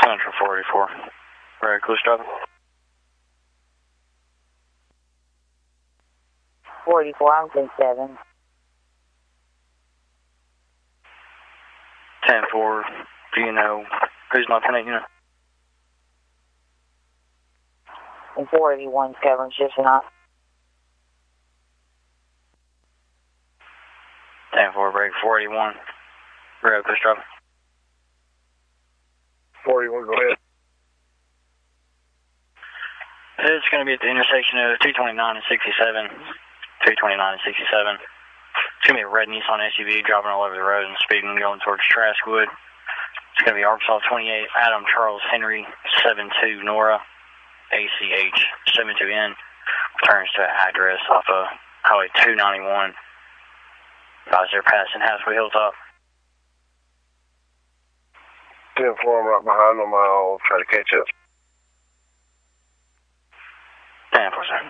Central 484. Very close driving. 44, I'm 10-7. 10-4, do you know who's my 10-8 unit? And 481 covering shifts tonight. 10-4, break 481. Very close driving. 481, go ahead. It's going to be at the intersection of 229 and 67. 229 and 67. It's going to be a red Nissan SUV driving all over the road and speeding going towards Traskwood. It's going to be Arkansas 28, Adam Charles Henry, 72 Nora, ACH, 72N. Turns to an address off of Highway 291. Guys, they're passing Hathaway Hilltop. 10-4, I'm right behind them. I'll try to catch up. 10-4, sir.